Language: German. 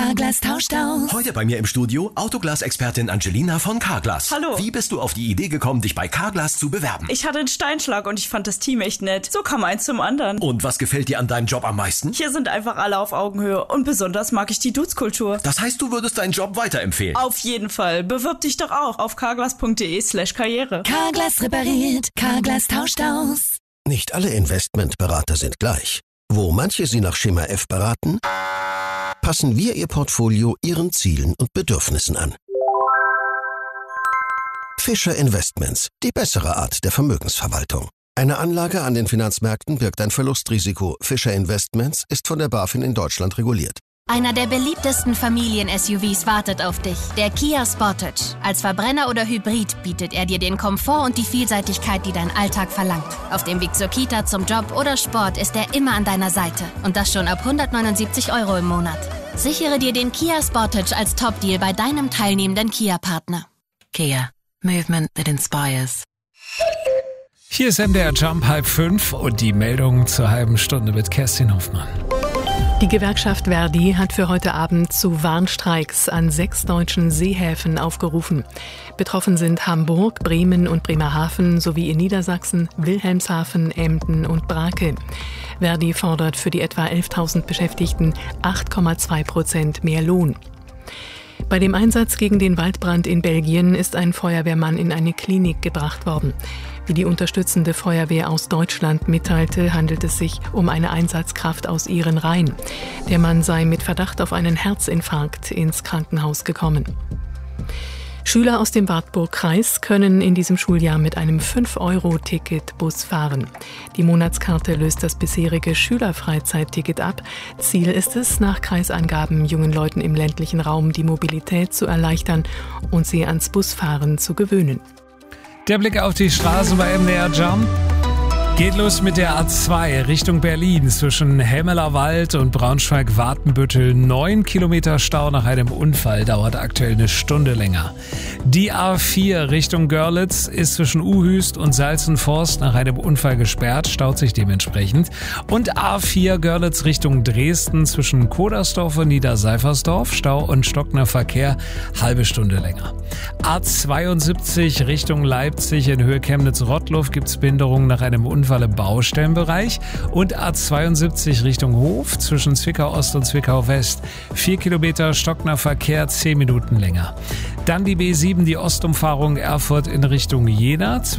Carglass tauscht aus. Heute bei mir im Studio Autoglas-Expertin Angelina von Carglass. Hallo. Wie bist du auf die Idee gekommen, dich bei Carglass zu bewerben? Ich hatte einen Steinschlag und ich fand das Team echt nett. So kam eins zum anderen. Und was gefällt dir an deinem Job am meisten? Hier sind einfach alle auf Augenhöhe und besonders mag ich die Dudes-Kultur. Das heißt, du würdest deinen Job weiterempfehlen? Auf jeden Fall. Bewirb dich doch auch auf carglass.de/karriere. Carglass repariert, Carglass tauscht aus. Nicht alle Investmentberater sind gleich. Wo manche Sie nach Schema F beraten, passen wir Ihr Portfolio Ihren Zielen und Bedürfnissen an. Fischer Investments, die bessere Art der Vermögensverwaltung. Eine Anlage an den Finanzmärkten birgt ein Verlustrisiko. Fischer Investments ist von der BaFin in Deutschland reguliert. Einer der beliebtesten Familien-SUVs wartet auf dich, der Kia Sportage. Als Verbrenner oder Hybrid bietet er dir den Komfort und die Vielseitigkeit, die dein Alltag verlangt. Auf dem Weg zur Kita, zum Job oder Sport ist er immer an deiner Seite. Und das schon ab 179 € im Monat. Sichere dir den Kia Sportage als Top-Deal bei deinem teilnehmenden Kia-Partner. Kia. Movement that inspires. Hier ist MDR Jump 4:30 und die Meldung zur halben Stunde mit Kerstin Hoffmann. Die Gewerkschaft ver.di hat für heute Abend zu Warnstreiks an 6 deutschen Seehäfen aufgerufen. Betroffen sind Hamburg, Bremen und Bremerhaven sowie in Niedersachsen, Wilhelmshaven, Emden und Brake. ver.di fordert für die etwa 11.000 Beschäftigten 8,2% mehr Lohn. Bei dem Einsatz gegen den Waldbrand in Belgien ist ein Feuerwehrmann in eine Klinik gebracht worden. Wie die unterstützende Feuerwehr aus Deutschland mitteilte, handelt es sich um eine Einsatzkraft aus ihren Reihen. Der Mann sei mit Verdacht auf einen Herzinfarkt ins Krankenhaus gekommen. Schüler aus dem Wartburg-Kreis können in diesem Schuljahr mit einem 5-Euro-Ticket Bus fahren. Die Monatskarte löst das bisherige Schülerfreizeitticket ab. Ziel ist es, nach Kreisangaben jungen Leuten im ländlichen Raum die Mobilität zu erleichtern und sie ans Busfahren zu gewöhnen. Der Blick auf die Straße bei MDR Jump geht los mit der A2 Richtung Berlin zwischen Hemmelerwald und Braunschweig-Watenbüttel. 9 Kilometer Stau nach einem Unfall, dauert aktuell eine Stunde länger. Die A4 Richtung Görlitz ist zwischen Uhüst und Salzenforst nach einem Unfall gesperrt, staut sich dementsprechend. Und A4 Görlitz Richtung Dresden zwischen Kodersdorf und Niederseifersdorf, Stau und stockender Verkehr, halbe Stunde länger. A72 Richtung Leipzig in Höhe Chemnitz-Rottluff gibt's Behinderungen nach einem Unfall im Baustellenbereich. Und A72 Richtung Hof zwischen Zwickau Ost und Zwickau West. 4 Kilometer stockender Verkehr, 10 Minuten länger. Dann die B7, die Ostumfahrung Erfurt in Richtung Jena.